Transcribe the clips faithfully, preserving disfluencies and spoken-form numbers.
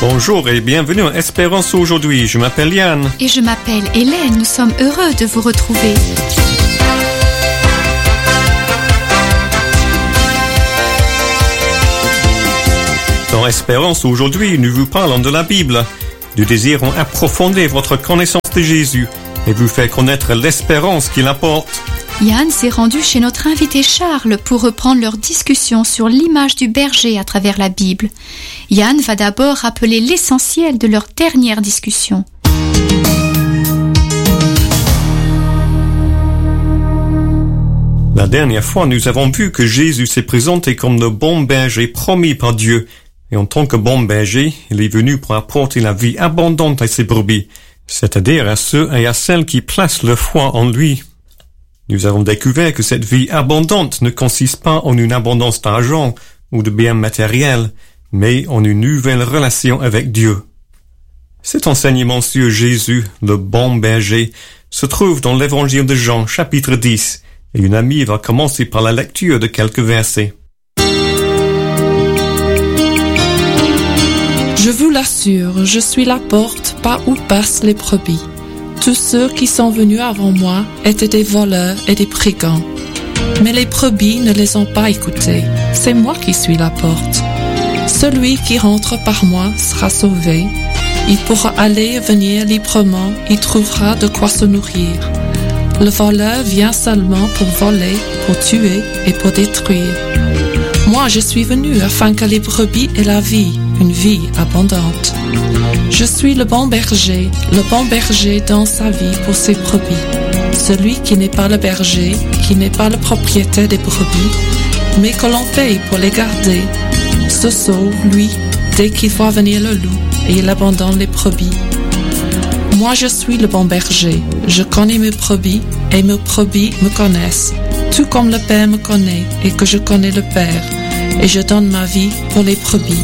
Bonjour et bienvenue à Espérance aujourd'hui. Je m'appelle Yann. Et je m'appelle Hélène. Nous sommes heureux de vous retrouver. Dans Espérance aujourd'hui, nous vous parlons de la Bible. Nous désirons approfondir votre connaissance de Jésus et vous faire connaître l'espérance qu'il apporte. Yann s'est rendu chez notre invité Charles pour reprendre leur discussion sur l'image du berger à travers la Bible. Yann va d'abord rappeler l'essentiel de leur dernière discussion. La dernière fois, nous avons vu que Jésus s'est présenté comme le bon berger promis par Dieu. Et en tant que bon berger, il est venu pour apporter la vie abondante à ses brebis, c'est-à-dire à ceux et à celles qui placent leur foi en lui. Nous avons découvert que cette vie abondante ne consiste pas en une abondance d'argent ou de biens matériels, mais en une nouvelle relation avec Dieu. Cet enseignement sur Jésus, le bon berger, se trouve dans l'Évangile de Jean, chapitre dix, et une amie va commencer par la lecture de quelques versets. Je vous l'assure, je suis la porte par où passent les brebis. Tous ceux qui sont venus avant moi étaient des voleurs et des brigands. Mais les brebis ne les ont pas écoutés. C'est moi qui suis la porte. Celui qui rentre par moi sera sauvé. Il pourra aller et venir librement. Il trouvera de quoi se nourrir. Le voleur vient seulement pour voler, pour tuer et pour détruire. Moi, je suis venu afin que les brebis aient la vie, une vie abondante. Je suis le bon berger. Le bon berger donne sa vie pour ses brebis. Celui qui n'est pas le berger, qui n'est pas le propriétaire des brebis, mais que l'on paye pour les garder, se sauve, lui, dès qu'il voit venir le loup, et il abandonne les brebis. Moi, je suis le bon berger. Je connais mes brebis, et mes brebis me connaissent, tout comme le Père me connaît, et que je connais le Père, et je donne ma vie pour les brebis.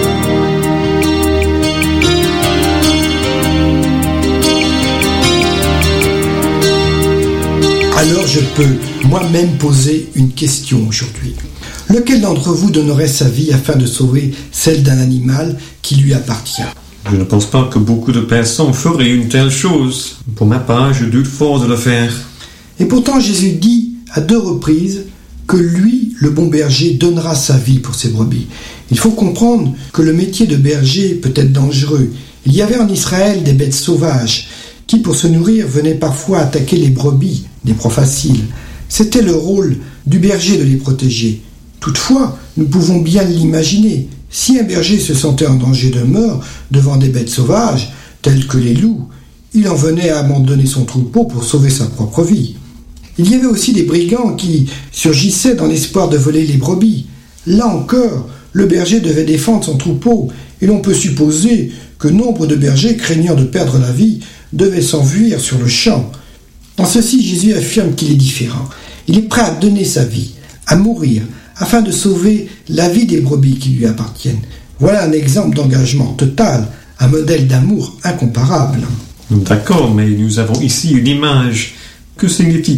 Alors je peux moi-même poser une question aujourd'hui. Lequel d'entre vous donnerait sa vie afin de sauver celle d'un animal qui lui appartient ? Je ne pense pas que beaucoup de personnes feraient une telle chose. Pour ma part, je doute fort de le faire. Et pourtant Jésus dit à deux reprises que lui, le bon berger, donnera sa vie pour ses brebis. Il faut comprendre que le métier de berger peut être dangereux. Il y avait en Israël des bêtes sauvages qui, pour se nourrir, venaient parfois attaquer les brebis, des proies faciles. C'était le rôle du berger de les protéger. Toutefois, nous pouvons bien l'imaginer. Si un berger se sentait en danger de mort devant des bêtes sauvages, telles que les loups, il en venait à abandonner son troupeau pour sauver sa propre vie. Il y avait aussi des brigands qui surgissaient dans l'espoir de voler les brebis. Là encore, le berger devait défendre son troupeau, et l'on peut supposer que nombre de bergers, craignant de perdre la vie, devaient s'enfuir sur le champ. En ceci, Jésus affirme qu'il est différent. Il est prêt à donner sa vie, à mourir, afin de sauver la vie des brebis qui lui appartiennent. Voilà un exemple d'engagement total, un modèle d'amour incomparable. D'accord, mais nous avons ici une image. Que signifie-t-elle ?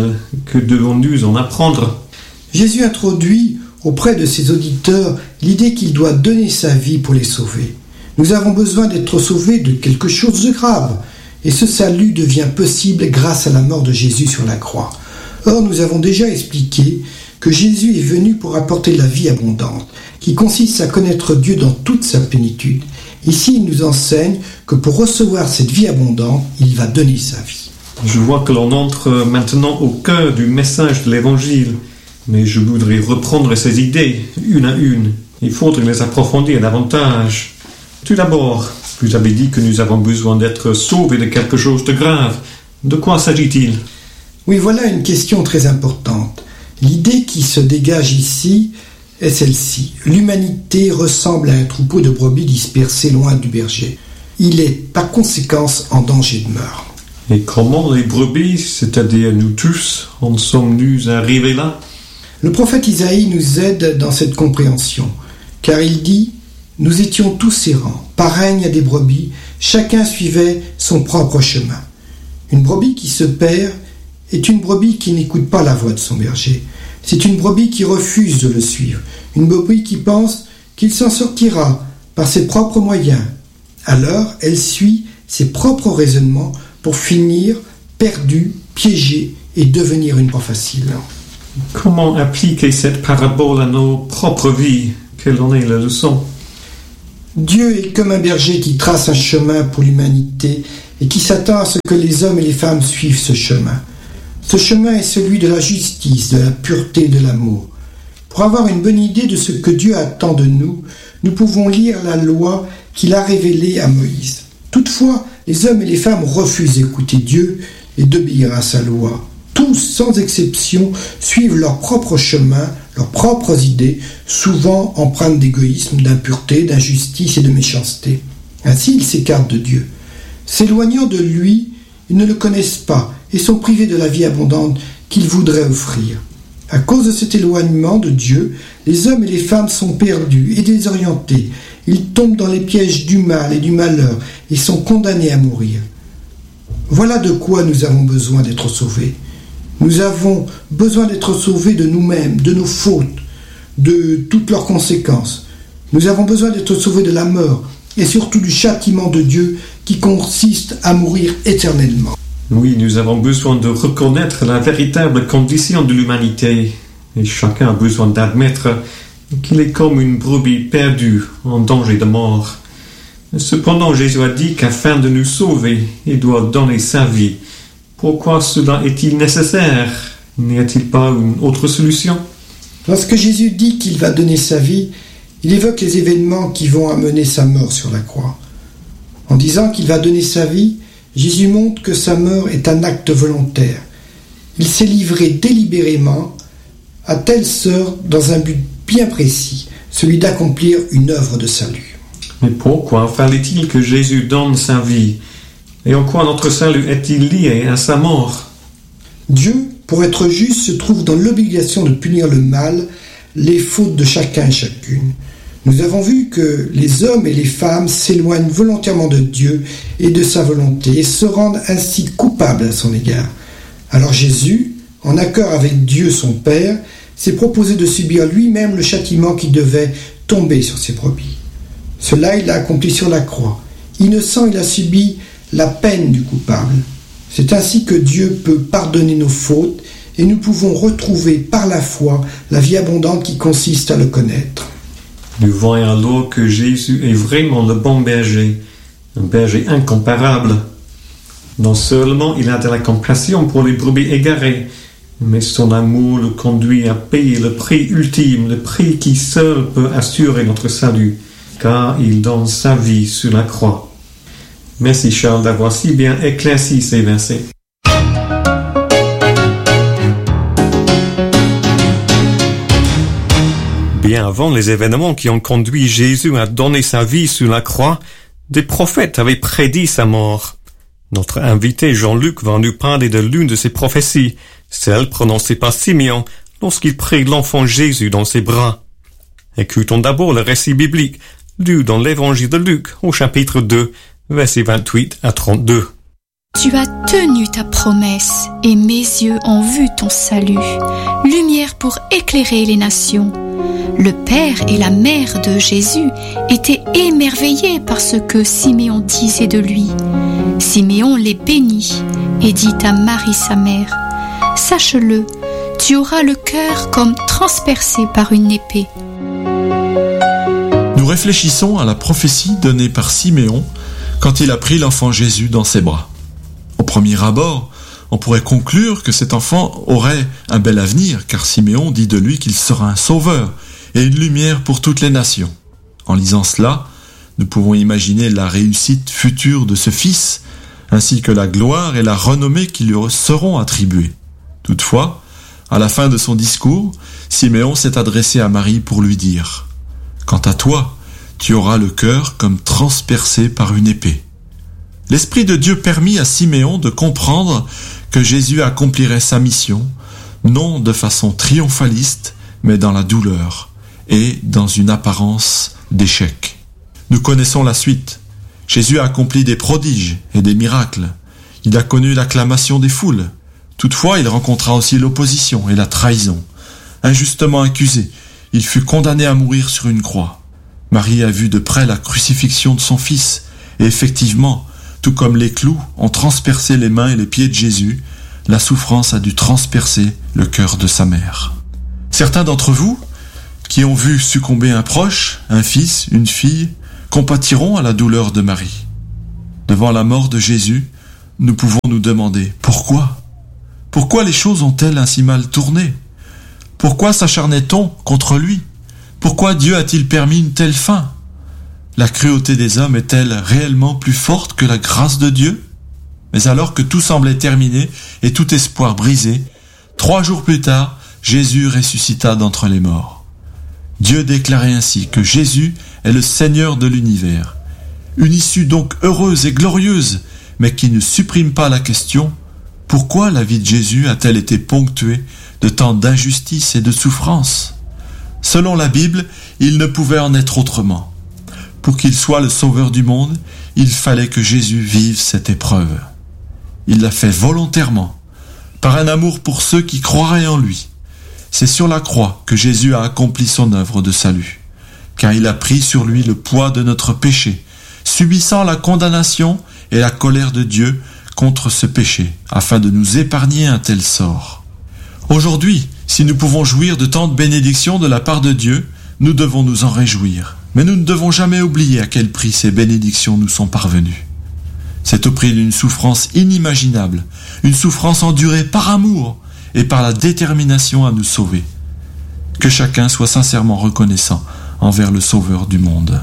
Que devons-nous en apprendre ? Jésus introduit auprès de ses auditeurs l'idée qu'il doit donner sa vie pour les sauver. Nous avons besoin d'être sauvés de quelque chose de grave, et ce salut devient possible grâce à la mort de Jésus sur la croix. Or, nous avons déjà expliqué que Jésus est venu pour apporter la vie abondante, qui consiste à connaître Dieu dans toute sa plénitude. Ici, il nous enseigne que pour recevoir cette vie abondante, il va donner sa vie. Je vois que l'on entre maintenant au cœur du message de l'Évangile, mais je voudrais reprendre ces idées, une à une. Il faudrait les approfondir davantage. Tout d'abord, vous avez dit que nous avons besoin d'être sauvés de quelque chose de grave. De quoi s'agit-il ? Oui, voilà une question très importante. L'idée qui se dégage ici est celle-ci. L'humanité ressemble à un troupeau de brebis dispersé loin du berger. Il est par conséquence en danger de mort. Et comment les brebis, c'est-à-dire nous tous, en sommes-nous arrivés là ? Le prophète Isaïe nous aide dans cette compréhension, car il dit « Nous étions tous errants, pareils à des brebis, chacun suivait son propre chemin. » Une brebis qui se perd est une brebis qui n'écoute pas la voix de son berger. C'est une brebis qui refuse de le suivre, une brebis qui pense qu'il s'en sortira par ses propres moyens. Alors, elle suit ses propres raisonnements pour finir perdue, piégée et devenir une proie facile. Comment appliquer cette parabole à nos propres vies? Quelle en est la leçon? Dieu est comme un berger qui trace un chemin pour l'humanité et qui s'attend à ce que les hommes et les femmes suivent ce chemin. Ce chemin est celui de la justice, de la pureté et de l'amour. Pour avoir une bonne idée de ce que Dieu attend de nous, nous pouvons lire la loi qu'il a révélée à Moïse. Toutefois, les hommes et les femmes refusent d'écouter Dieu et d'obéir à sa loi. Tous, sans exception, suivent leur propre chemin, leurs propres idées, souvent empreintes d'égoïsme, d'impureté, d'injustice et de méchanceté. Ainsi, ils s'écartent de Dieu. S'éloignant de lui, ils ne le connaissent pas et sont privés de la vie abondante qu'il voudrait offrir. À cause de cet éloignement de Dieu, les hommes et les femmes sont perdus et désorientés. Ils tombent dans les pièges du mal et du malheur et sont condamnés à mourir. Voilà de quoi nous avons besoin d'être sauvés. Nous avons besoin d'être sauvés de nous-mêmes, de nos fautes, de toutes leurs conséquences. Nous avons besoin d'être sauvés de la mort et surtout du châtiment de Dieu qui consiste à mourir éternellement. Oui, nous avons besoin de reconnaître la véritable condition de l'humanité et chacun a besoin d'admettre qu'il est comme une brebis perdue en danger de mort. Cependant, Jésus a dit qu'afin de nous sauver, il doit donner sa vie. Pourquoi cela est-il nécessaire? N'y a-t-il pas une autre solution? Lorsque Jésus dit qu'il va donner sa vie, il évoque les événements qui vont amener sa mort sur la croix. En disant qu'il va donner sa vie, Jésus montre que sa mort est un acte volontaire. Il s'est livré délibérément à telle sorte dans un but bien précis, celui d'accomplir une œuvre de salut. Mais pourquoi fallait-il que Jésus donne sa vie? Et en quoi notre salut est-il lié à sa mort? Dieu, pour être juste, se trouve dans l'obligation de punir le mal, les fautes de chacun et chacune. Nous avons vu que les hommes et les femmes s'éloignent volontairement de Dieu et de sa volonté et se rendent ainsi coupables à son égard. Alors Jésus, en accord avec Dieu son Père, s'est proposé de subir lui-même le châtiment qui devait tomber sur ses brebis. Cela, il l'a accompli sur la croix. Innocent, il a subi la peine du coupable. C'est ainsi que Dieu peut pardonner nos fautes et nous pouvons retrouver par la foi la vie abondante qui consiste à le connaître. Nous voyons alors que Jésus est vraiment le bon berger, un berger incomparable. Non seulement il a de la compassion pour les brebis égarées, mais son amour le conduit à payer le prix ultime, le prix qui seul peut assurer notre salut, car il donne sa vie sur la croix. Merci Charles d'avoir si bien éclairci ces versets. Bien avant les événements qui ont conduit Jésus à donner sa vie sur la croix, des prophètes avaient prédit sa mort. Notre invité Jean-Luc va nous parler de l'une de ces prophéties, celle prononcée par Simeon lorsqu'il prit l'enfant Jésus dans ses bras. Écoutons d'abord le récit biblique, lu dans l'évangile de Luc au chapitre deux, versets vingt-huit à trente-deux. Tu as tenu ta promesse, et mes yeux ont vu ton salut, lumière pour éclairer les nations. Le père et la mère de Jésus étaient émerveillés par ce que Siméon disait de lui. Siméon les bénit et dit à Marie sa mère, « Sache-le, tu auras le cœur comme transpercé par une épée. » Nous réfléchissons à la prophétie donnée par Siméon quand il a pris l'enfant Jésus dans ses bras. Au premier abord, on pourrait conclure que cet enfant aurait un bel avenir, car Siméon dit de lui qu'il sera un sauveur et une lumière pour toutes les nations. En lisant cela, nous pouvons imaginer la réussite future de ce fils, ainsi que la gloire et la renommée qui lui seront attribuées. Toutefois, à la fin de son discours, Siméon s'est adressé à Marie pour lui dire « Quant à toi, tu auras le cœur comme transpercé par une épée. » L'Esprit de Dieu permit à Siméon de comprendre que Jésus accomplirait sa mission, non de façon triomphaliste, mais dans la douleur et dans une apparence d'échec. Nous connaissons la suite. Jésus a accompli des prodiges et des miracles. Il a connu l'acclamation des foules. Toutefois, il rencontra aussi l'opposition et la trahison. Injustement accusé, il fut condamné à mourir sur une croix. Marie a vu de près la crucifixion de son fils, et effectivement, tout comme les clous ont transpercé les mains et les pieds de Jésus, la souffrance a dû transpercer le cœur de sa mère. Certains d'entre vous, qui ont vu succomber un proche, un fils, une fille, compatiront à la douleur de Marie. Devant la mort de Jésus, nous pouvons nous demander pourquoi ? Pourquoi les choses ont-elles ainsi mal tourné ? Pourquoi s'acharnait-on contre lui ? Pourquoi Dieu a-t-il permis une telle fin ? La cruauté des hommes est-elle réellement plus forte que la grâce de Dieu ? Mais alors que tout semblait terminé et tout espoir brisé, trois jours plus tard, Jésus ressuscita d'entre les morts. Dieu déclarait ainsi que Jésus est le Seigneur de l'univers. Une issue donc heureuse et glorieuse, mais qui ne supprime pas la question « Pourquoi la vie de Jésus a-t-elle été ponctuée de tant d'injustice et de souffrance ?» Selon la Bible, il ne pouvait en être autrement. Pour qu'il soit le sauveur du monde, il fallait que Jésus vive cette épreuve. Il l'a fait volontairement, par un amour pour ceux qui croiraient en lui. C'est sur la croix que Jésus a accompli son œuvre de salut, car il a pris sur lui le poids de notre péché, subissant la condamnation et la colère de Dieu contre ce péché, afin de nous épargner un tel sort. Aujourd'hui, si nous pouvons jouir de tant de bénédictions de la part de Dieu, nous devons nous en réjouir. Mais nous ne devons jamais oublier à quel prix ces bénédictions nous sont parvenues. C'est au prix d'une souffrance inimaginable, une souffrance endurée par amour et par la détermination à nous sauver. Que chacun soit sincèrement reconnaissant envers le Sauveur du monde.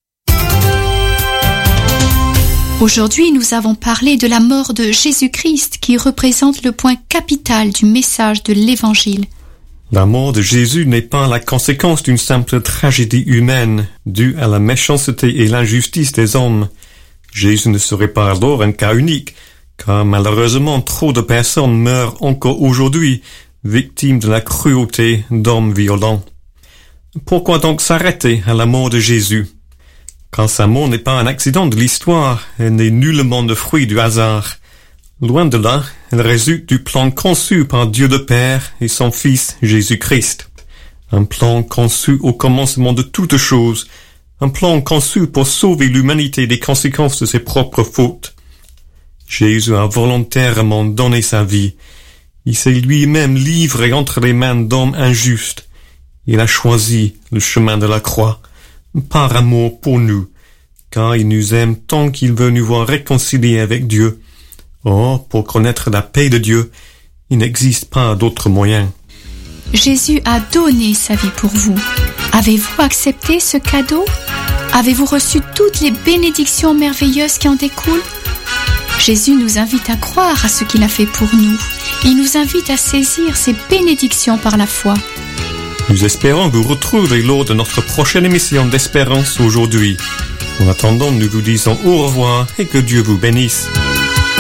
Aujourd'hui, nous avons parlé de la mort de Jésus-Christ qui représente le point capital du message de l'Évangile. La mort de Jésus n'est pas la conséquence d'une simple tragédie humaine due à la méchanceté et l'injustice des hommes. Jésus ne serait pas alors un cas unique, car malheureusement trop de personnes meurent encore aujourd'hui, victimes de la cruauté d'hommes violents. Pourquoi donc s'arrêter à la mort de Jésus ? Car sa mort n'est pas un accident de l'histoire, elle n'est nullement le fruit du hasard. Loin de là, elle résulte du plan conçu par Dieu le Père et son Fils Jésus-Christ. Un plan conçu au commencement de toutes choses, un plan conçu pour sauver l'humanité des conséquences de ses propres fautes. Jésus a volontairement donné sa vie. Il s'est lui-même livré entre les mains d'hommes injustes. Il a choisi le chemin de la croix, par amour pour nous, car il nous aime tant qu'il veut nous voir réconciliés avec Dieu. Or, pour connaître la paix de Dieu, il n'existe pas d'autre moyen. Jésus a donné sa vie pour vous. Avez-vous accepté ce cadeau ? Avez-vous reçu toutes les bénédictions merveilleuses qui en découlent ? Jésus nous invite à croire à ce qu'il a fait pour nous. Il nous invite à saisir ces bénédictions par la foi. Nous espérons vous retrouver lors de notre prochaine émission d'Espérance aujourd'hui. En attendant, nous vous disons au revoir et que Dieu vous bénisse.